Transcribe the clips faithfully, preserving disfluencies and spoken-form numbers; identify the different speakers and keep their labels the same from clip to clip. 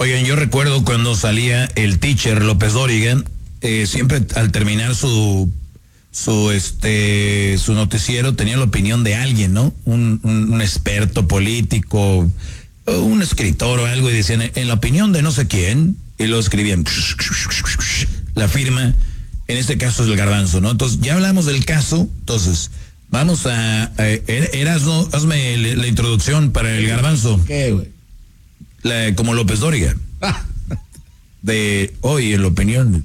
Speaker 1: Oigan, yo recuerdo cuando salía el teacher López Dóriga, eh, siempre al terminar su su este su noticiero tenía la opinión de alguien, ¿no? Un, un, un experto político, un escritor o algo, y decían, en la opinión de no sé quién, y lo escribían la firma. En este caso es el Garbanzo, ¿no? Entonces, ya hablamos del caso, entonces, vamos a, a Erasmo, hazme la, la introducción para el Garbanzo.
Speaker 2: ¿Qué, güey?
Speaker 1: La, como López Dóriga. De hoy, en la opinión.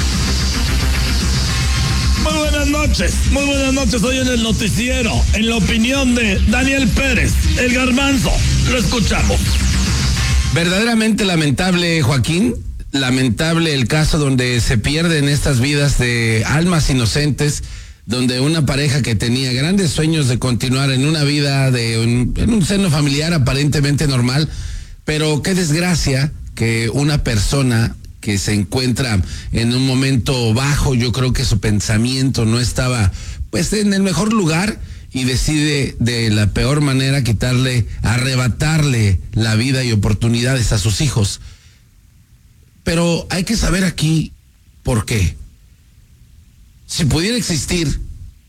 Speaker 3: Muy buenas noches, muy buenas noches. Hoy en el noticiero, en la opinión de Daniel Pérez, el Garbanzo. Lo escuchamos.
Speaker 2: Verdaderamente lamentable, Joaquín. Lamentable el caso donde se pierden estas vidas de almas inocentes, donde una pareja que tenía grandes sueños de continuar en una vida de un, en un seno familiar aparentemente normal, pero qué desgracia que una persona que se encuentra en un momento bajo, yo creo que su pensamiento no estaba pues en el mejor lugar, y decide de la peor manera quitarle, arrebatarle la vida y oportunidades a sus hijos. Pero hay que saber aquí por qué. Si pudiera existir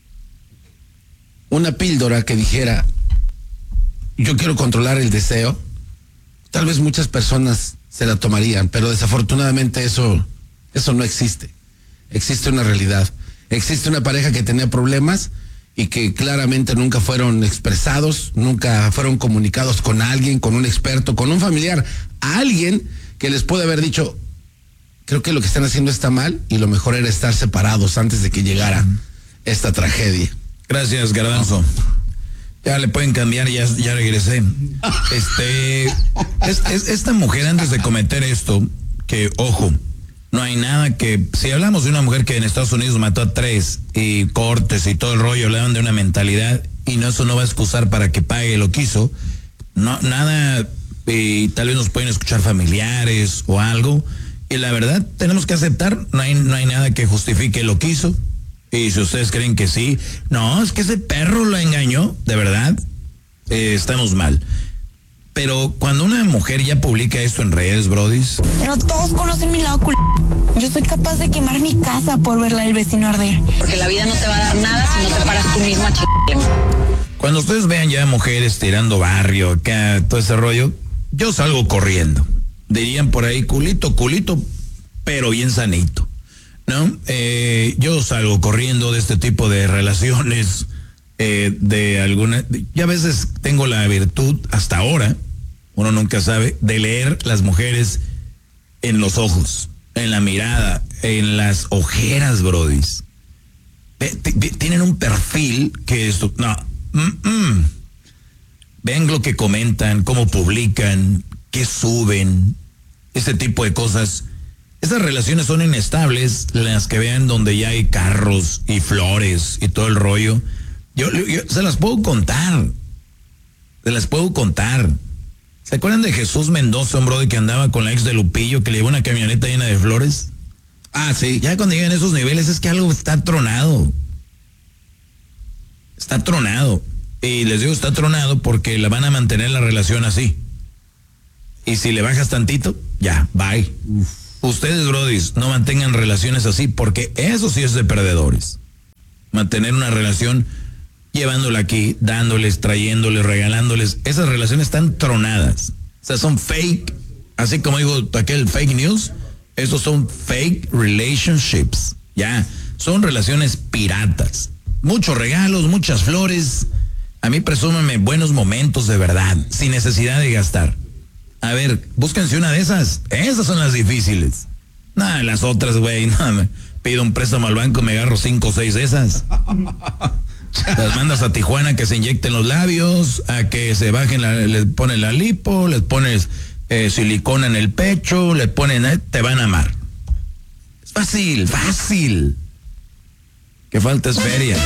Speaker 2: una píldora que dijera, yo quiero controlar el deseo, tal vez muchas personas se la tomarían, pero desafortunadamente eso, eso no existe. Existe una realidad. Existe una pareja que tenía problemas y que claramente nunca fueron expresados, nunca fueron comunicados con alguien, con un experto, con un familiar, a alguien que les puede haber dicho, creo que lo que están haciendo está mal y lo mejor era estar separados antes de que llegara esta tragedia.
Speaker 1: Gracias, Garbanzo. Ya le pueden cambiar, ya, ya regresé. Este, es, es, esta mujer, antes de cometer esto, que ojo, no hay nada que, si hablamos de una mujer que en Estados Unidos mató a tres y cortes y todo el rollo, hablaban de una mentalidad, y no, eso no va a excusar para que pague lo que hizo. No, nada, y tal vez nos pueden escuchar familiares o algo, y la verdad tenemos que aceptar, no hay, no hay nada que justifique lo que hizo. Y si ustedes creen que sí, no, es que ese perro lo engañó, de verdad, eh, estamos mal. Pero cuando una mujer ya publica esto en redes, brodis.
Speaker 4: Pero todos conocen mi lado cul... Yo soy capaz de quemar mi casa por verla del vecino arder.
Speaker 5: Porque la vida no te va a dar nada si no te paras tú mismo a chingarle.
Speaker 1: Cuando ustedes vean ya mujeres tirando barrio, acá, todo ese rollo, yo salgo corriendo. Dirían por ahí, culito, culito, pero bien sanito, ¿no? Eh, yo salgo corriendo de este tipo de relaciones, eh, de alguna... Ya a veces tengo la virtud, hasta ahora, uno nunca sabe, de leer las mujeres en los ojos, en la mirada, en las ojeras, brodis. Tienen un perfil que esto... No, mm, mm. Ven lo que comentan, cómo publican, qué suben, ese tipo de cosas. Esas relaciones son inestables, las que vean donde ya hay carros y flores y todo el rollo. Yo, yo se las puedo contar, se las puedo contar. ¿Se acuerdan de Jesús Mendoza, un brother que andaba con la ex de Lupillo, que le llevó una camioneta llena de flores? Ah, sí, ya cuando llegan a esos niveles es que algo está tronado. Está tronado. Y les digo está tronado porque la van a mantener la relación así. Y si le bajas tantito, ya, bye. Uf. Ustedes, brodis, no mantengan relaciones así, porque eso sí es de perdedores. Mantener una relación llevándola aquí, dándoles, trayéndoles, regalándoles, esas relaciones están tronadas. O sea, son fake, así como digo aquel fake news, esos son fake relationships. Ya, son relaciones piratas. Muchos regalos, muchas flores. A mí presúmeme buenos momentos de verdad, sin necesidad de gastar. A ver, búsquense una de esas. Esas son las difíciles. Nada, las otras, güey, no, me pido un préstamo al banco, me agarro cinco o seis de esas. Las mandas a Tijuana que se inyecten los labios, a que se bajen, la, les ponen la lipo, les pones eh, silicona en el pecho, les ponen, eh, te van a amar. Es fácil, fácil. Que falta es feria.